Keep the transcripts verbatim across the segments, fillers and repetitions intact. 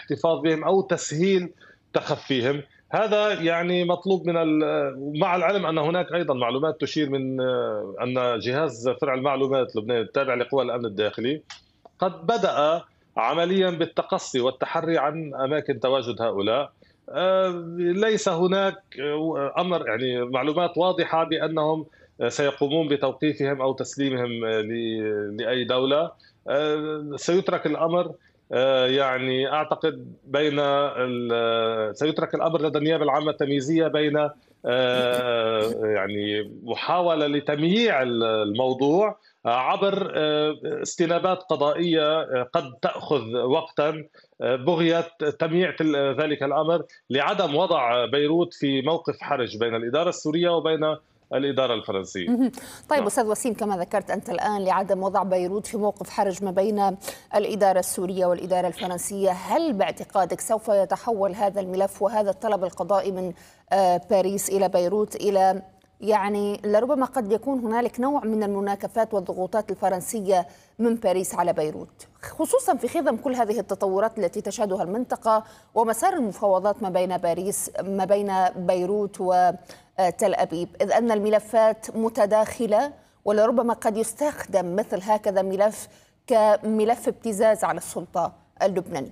الاحتفاظ بهم أو تسهيل تخفيهم. هذا يعني مطلوب من ال مع العلم أن هناك أيضًا معلومات تشير من أن جهاز فرع المعلومات اللبناني التابع لقوى الأمن الداخلي قد بدأ عمليًا بالتقصي والتحري عن أماكن تواجد هؤلاء. آآ ليس هناك أمر يعني معلومات واضحة بأنهم سيقومون بتوقيفهم أو تسليمهم ل لأي دولة. آآ سيترك الأمر آآ يعني أعتقد بين ال سيترك الأمر لدى النيابة العامة التمييزية بين آآ يعني محاولة لتمييع ال الموضوع عبر آآ استنابات قضائية قد تأخذ وقتًا، بغية تمييع تل ذلك الأمر لعدم وضع بيروت في موقف حرج بين الإدارة السورية وبين الإدارة الفرنسية. اهم. طيب نعم. أستاذ وسيم، كما ذكرت أنت الآن لعدم وضع بيروت في موقف حرج ما بين الإدارة السورية والإدارة الفرنسية، هل باعتقادك سوف يتحول هذا الملف وهذا الطلب القضائي من آه، باريس إلى بيروت إلى يعني لربما قد يكون هنالك نوع من المناكفات والضغوطات الفرنسية من باريس على بيروت، خصوصا في خضم كل هذه التطورات التي تشهدها المنطقة ومسار المفاوضات ما بين باريس ما بين بيروت وتل أبيب، إذ أن الملفات متداخلة ولربما قد يستخدم مثل هكذا ملف كملف ابتزاز على السلطة اللبنانية.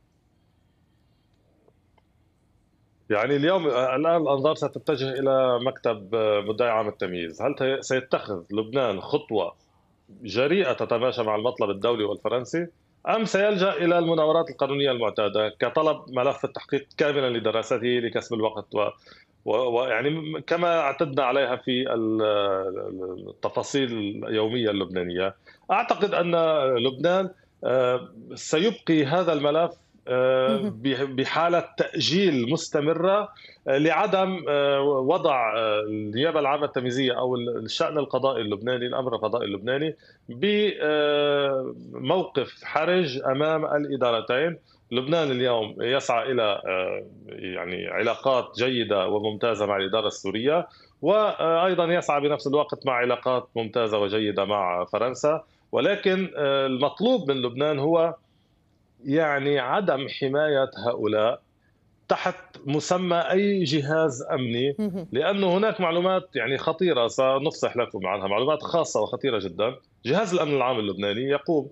يعني اليوم الآن الأنظار ستتجه إلى مكتب مدعي عام التمييز. هل سيتخذ لبنان خطوة جريئة تتماشى مع المطلب الدولي والفرنسي، أم سيلجأ إلى المناورات القانونية المعتادة كطلب ملف التحقيق كاملا لدراسته لكسب الوقت و... ويعني كما اعتدنا عليها في التفاصيل اليومية اللبنانية. أعتقد أن لبنان سيبقي هذا الملف بحالة تأجيل مستمرة لعدم وضع النيابة العامة التمييزية أو الشأن القضائي اللبناني الأمر القضائي اللبناني بموقف حرج أمام الإدارتين. لبنان اليوم يسعى إلى يعني علاقات جيدة وممتازة مع الإدارة السورية، وأيضا يسعى بنفس الوقت مع علاقات ممتازة وجيدة مع فرنسا، ولكن المطلوب من لبنان هو يعني عدم حماية هؤلاء تحت مسمى أي جهاز أمني، لأنه هناك معلومات يعني خطيرة سنفصح لكم عنها، معلومات خاصة وخطيرة جدا. جهاز الأمن العام اللبناني يقوم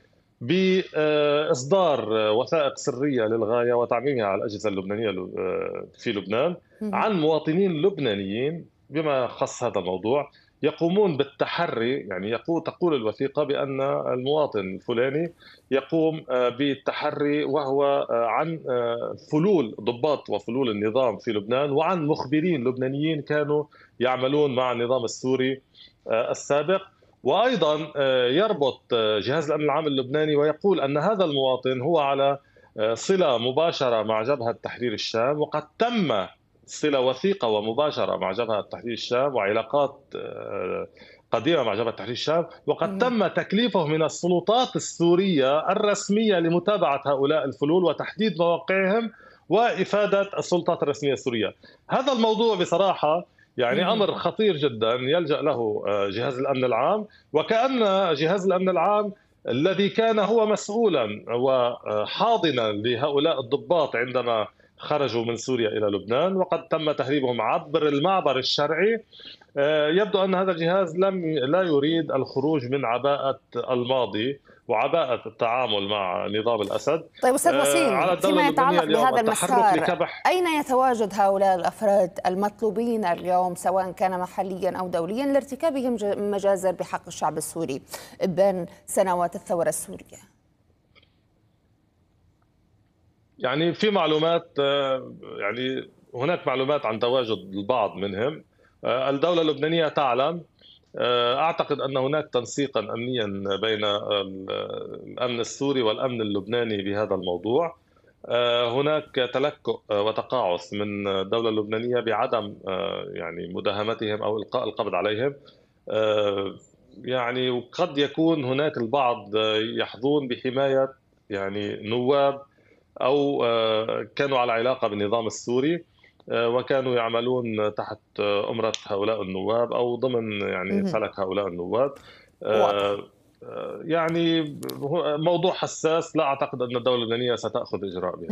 بإصدار وثائق سرية للغاية وتعميمها على الأجهزة اللبنانية في لبنان عن مواطنين لبنانيين بما خص هذا الموضوع، يقومون بالتحري. يعني يقول تقول الوثيقة بأن المواطن الفلاني يقوم بالتحري وهو عن فلول ضباط وفلول النظام في لبنان وعن مخبرين لبنانيين كانوا يعملون مع النظام السوري السابق. وأيضا يربط جهاز الأمن العام اللبناني ويقول أن هذا المواطن هو على صلة مباشرة مع جبهة تحرير الشام، وقد تم صلة وثيقة ومباشرة مع جبهة تحرير الشام وعلاقات قديمة مع جبهة تحرير الشام، وقد تم تكليفه من السلطات السورية الرسمية لمتابعة هؤلاء الفلول وتحديد مواقعهم وإفادة السلطات الرسمية السورية. هذا الموضوع بصراحة يعني أمر خطير جدا يلجأ له جهاز الأمن العام، وكأن جهاز الأمن العام الذي كان هو مسؤولا وحاضنا لهؤلاء الضباط عندما خرجوا من سوريا إلى لبنان وقد تم تهريبهم عبر المعبر الشرعي، يبدو أن هذا الجهاز لم لا يريد الخروج من عباءة الماضي وعباءة التعامل مع نظام الأسد. طيب أستاذ وسيم، فيما يتعلق بهذا المسار أين يتواجد هؤلاء الأفراد المطلوبين اليوم سواء كان محليا أو دوليا لارتكابهم مجازر بحق الشعب السوري إبان سنوات الثورة السورية؟ يعني في معلومات، يعني هناك معلومات عن تواجد البعض منهم. الدولة اللبنانية تعلم. أعتقد أن هناك تنسيقا أمنيا بين الأمن السوري والأمن اللبناني بهذا الموضوع. هناك تلكؤ وتقاعس من الدولة اللبنانية بعدم يعني مداهمتهم أو إلقاء القبض عليهم. يعني وقد يكون هناك البعض يحظون بحماية يعني نواب أو كانوا على علاقة بالنظام السوري وكانوا يعملون تحت أمرة هؤلاء النواب أو ضمن يعني فلك هؤلاء النواب. واضح. يعني موضوع حساس، لا أعتقد أن الدولة اللبنانية ستأخذ إجراء به.